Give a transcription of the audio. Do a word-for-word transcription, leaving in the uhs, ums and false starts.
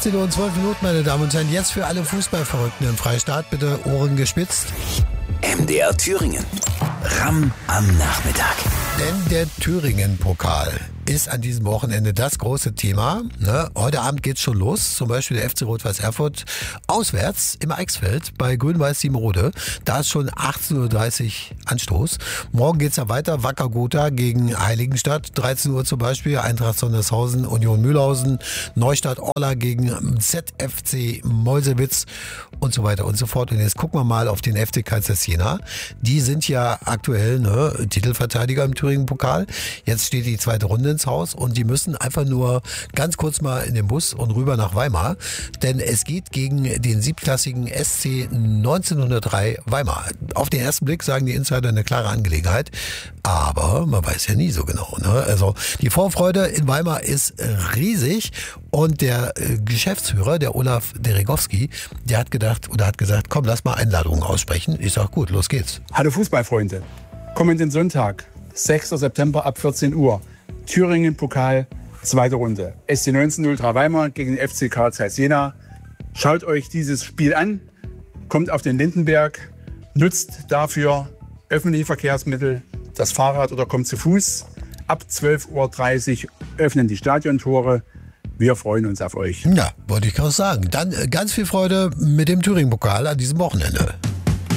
achtzehn Uhr und zwölf Minuten, meine Damen und Herren. Jetzt für alle Fußballverrückten im Freistaat. Bitte Ohren gespitzt. M D R Thüringen. Ramm am Nachmittag. Denn der Thüringen-Pokal ist an diesem Wochenende das große Thema. Ne? Heute Abend geht's schon los. Zum Beispiel der F C Rot-Weiß Erfurt auswärts im Eichsfeld bei Grün-Weiß Siebenrode. Da ist schon achtzehn Uhr dreißig Anstoß. Morgen geht's ja weiter. Wacker Gotha gegen Heiligenstadt. dreizehn Uhr zum Beispiel. Eintracht Sondershausen, Union Mühlhausen. Neustadt Orla gegen Z F C Meuselwitz und so weiter und so fort. Und jetzt gucken wir mal auf den F C Kaisers Jena. Die sind ja aktuell ne, Titelverteidiger im Thüringen-Pokal. Jetzt steht die zweite Runde ins Haus und die müssen einfach nur ganz kurz mal in den Bus und rüber nach Weimar, denn es geht gegen den siebtklassigen S C neunzehnhundertdrei Weimar. Auf den ersten Blick sagen die Insider eine klare Angelegenheit, aber man weiß ja nie so genau. Ne? Also die Vorfreude in Weimar ist riesig und der äh, Geschäftsführer, der Olaf Deregowski, der hat gedacht oder hat gesagt, komm, lass mal Einladungen aussprechen. Ich sag, gut, los geht's. Hallo Fußballfreunde, kommenden Sonntag, sechster September ab vierzehn Uhr. Thüringen-Pokal, zweite Runde. S C neunzehnhundertdrei Weimar gegen den F C Karl Zeiss Jena. Schaut euch dieses Spiel an, kommt auf den Lindenberg, nutzt dafür öffentliche Verkehrsmittel, das Fahrrad oder kommt zu Fuß. Ab zwölf Uhr dreißig öffnen die Stadiontore. Wir freuen uns auf euch. Ja, wollte ich gerade sagen. Dann äh, ganz viel Freude mit dem Thüringen-Pokal an diesem Wochenende.